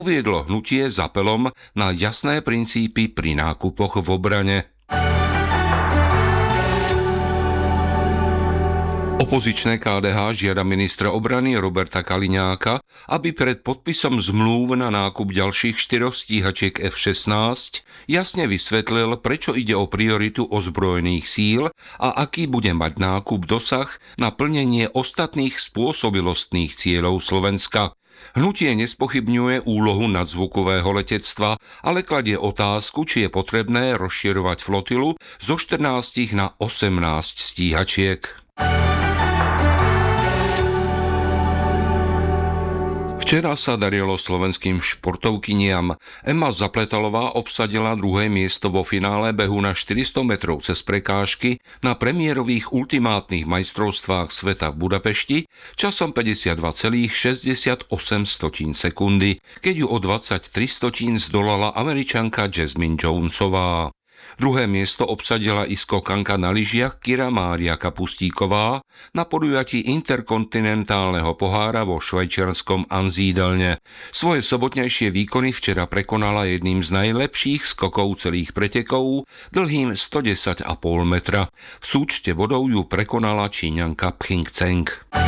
uviedlo hnutie s apelom na jasné princípy pri nákupoch v obrane. Opozičné KDH žiada ministra obrany Roberta Kaliňáka, aby pred podpisom zmlúv na nákup ďalších 4 stíhačiek F-16 jasne vysvetlil, prečo ide o prioritu ozbrojených síl a aký bude mať nákup dosah na plnenie ostatných spôsobilostných cieľov Slovenska. Hnutie nespochybňuje úlohu nadzvukového letectva, ale kladie otázku, či je potrebné rozširovať flotilu zo 14 na 18 stíhačiek. Včera sa darilo slovenským športovkyniam. Ema Zapletalová obsadila 2. miesto vo finále behu na 400 metrov cez prekážky na premiérových ultimátnych majstrovstvách sveta v Budapešti časom 52,68 sekundy, keď ju o 23 stotín zdolala Američanka Jasmine Jonesová. 2. miesto obsadila i skokanka na lyžiach Kira Mária Kapustíková na podujatí interkontinentálneho pohára vo švajčiarskom Ansiedelne. Svoje sobotnejšie výkony včera prekonala jedným z najlepších skokov celých pretekov, dlhým 110,5 metra. V súčte bodov ju prekonala Číňanka Pching Cheng.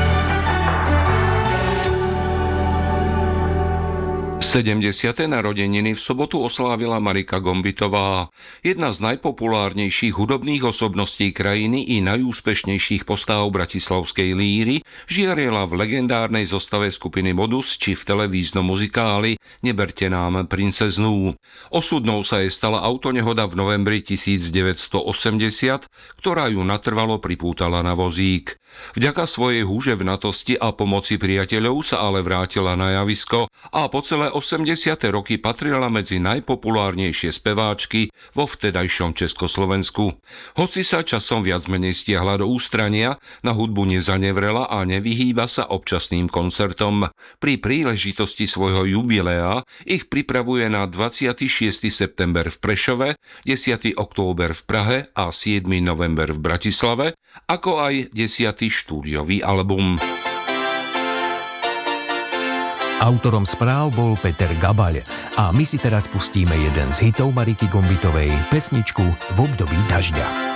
70. narodeniny v sobotu oslávila Marika Gombitová, jedna z najpopulárnejších hudobných osobností krajiny i najúspešnejších postáv bratislavskej líry, žiariela v legendárnej zostave skupiny Modus či v televíznom muzikáli Neberte nám princeznú. Osudnou sa jej stala autonehoda v novembri 1980, ktorá ju natrvalo pripútala na vozík. Vďaka svojej húževnatosti a pomoci priateľov sa ale vrátila na javisko a po celé 80. roky patrila medzi najpopulárnejšie speváčky vo vtedajšom Československu. Hoci sa časom viac menej stiahla do ústrania, na hudbu nezanevrela a nevyhýba sa občasným koncertom. Pri príležitosti svojho jubilea ich pripravuje na 26. september v Prešove, 10. október v Prahe a 7. november v Bratislave, ako aj 10. štúdiový album. Autorom správ bol Peter Gabaľ a my si teraz pustíme jeden z hitov Mariky Gombitovej, pesničku V období dažďa.